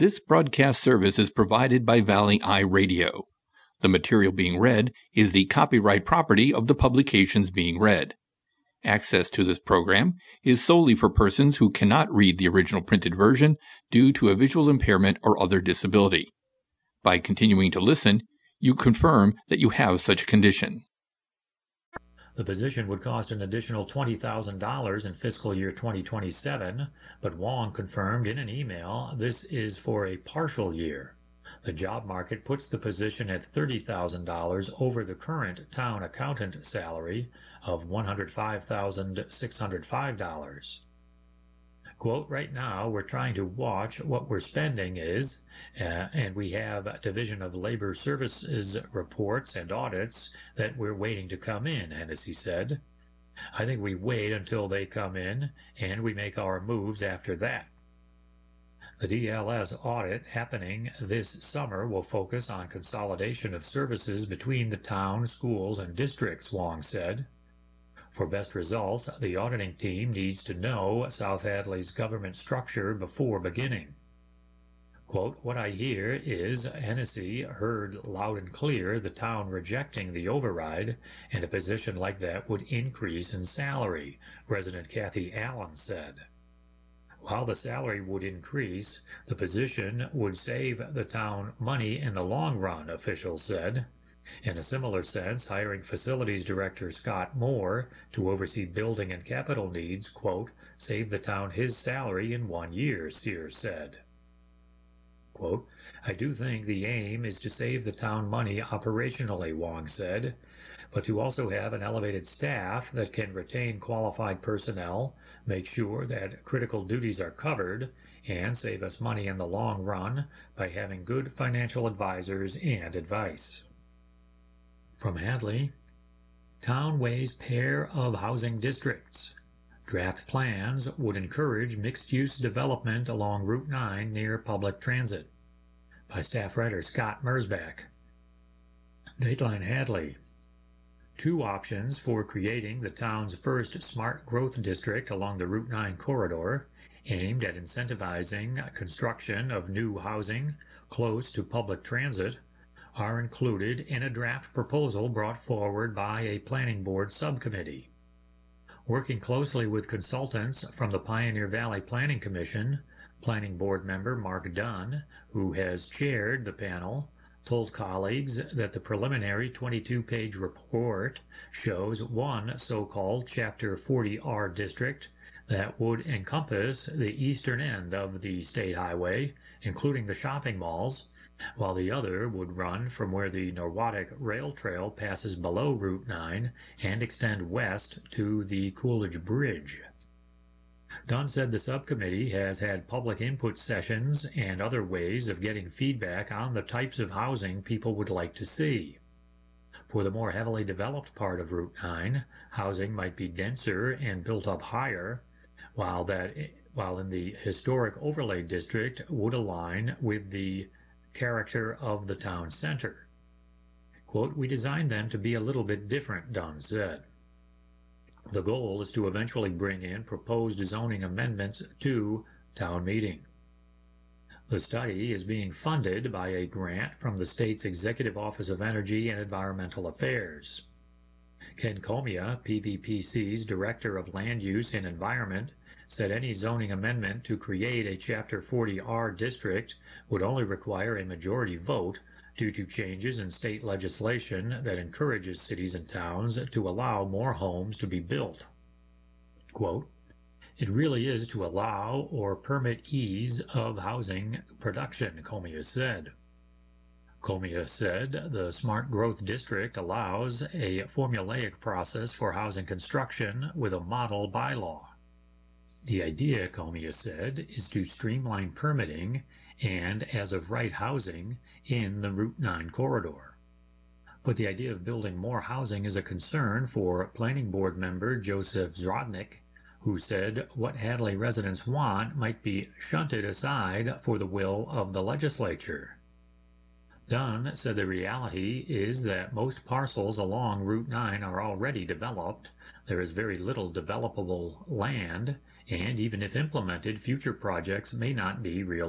This broadcast service is provided by Valley Eye Radio. The material being read is the copyright property of the publications being read. Access to this program is solely for persons who cannot read the original printed version due to a visual impairment or other disability. By continuing to listen, you confirm that you have such a condition. The position would cost an additional $20,000 in fiscal year 2027, but Wong confirmed in an email this is for a partial year. The job market puts the position at $30,000 over the current town accountant salary of $105,605. Quote, right now we're trying to watch what we're spending is, and we have Division of Labor Services reports and audits that we're waiting to come in, Hennessy said. I think we wait until they come in, and we make our moves after that. The DLS audit happening this summer will focus on consolidation of services between the town, schools, and districts, Wong said. For best results, the auditing team needs to know South Hadley's government structure before beginning. Quote, what I hear is Hennessy heard loud and clear the town rejecting the override, and a position like that would increase in salary, resident Kathy Allen said. While the salary would increase, the position would save the town money in the long run, officials said. In a similar sense, hiring Facilities Director Scott Moore to oversee building and capital needs, quote, saved the town his salary in 1 year, Sears said. Quote, I do think the aim is to save the town money operationally, Wong said, but to also have an elevated staff that can retain qualified personnel, make sure that critical duties are covered, and save us money in the long run by having good financial advisors and advice. From Hadley, town weighs pair of housing districts. Draft plans would encourage mixed-use development along Route 9 near public transit. By staff writer Scott Mersbach. Dateline Hadley. 2 options for creating the town's first smart growth district along the Route 9 corridor, aimed at incentivizing construction of new housing close to public transit, are included in a draft proposal brought forward by a planning board subcommittee. Working closely with consultants from the Pioneer Valley Planning Commission, planning board member Mark Dunn, who has chaired the panel, told colleagues that the preliminary 22-page report shows one so-called Chapter 40R district that would encompass the eastern end of the state highway, including the shopping malls, while the other would run from where the Norwottuck Rail Trail passes below Route 9 and extend west to the Coolidge Bridge. Dunn said the subcommittee has had public input sessions and other ways of getting feedback on the types of housing people would like to see. For the more heavily developed part of Route 9, housing might be denser and built up higher, while in the historic overlay district would align with the character of the town center. Quote, we designed them to be a little bit different, Dunn said. The goal is to eventually bring in proposed zoning amendments to town meeting. The study is being funded by a grant from the state's Executive Office of Energy and Environmental Affairs. Ken Comia, PVPC's Director of Land Use and Environment, said any zoning amendment to create a Chapter 40R district would only require a majority vote due to changes in state legislation that encourages cities and towns to allow more homes to be built. Quote, it really is to allow or permit ease of housing production, Comia said. Comia said the Smart Growth District allows a formulaic process for housing construction with a model bylaw. The idea, Comia said, is to streamline permitting and as-of-right housing in the Route 9 corridor. But the idea of building more housing is a concern for Planning Board member Joseph Zrodnik, who said what Hadley residents want might be shunted aside for the will of the legislature. Dunn said the reality is that most parcels along Route 9 are already developed, there is very little developable land, and even if implemented, future projects may not be realistic.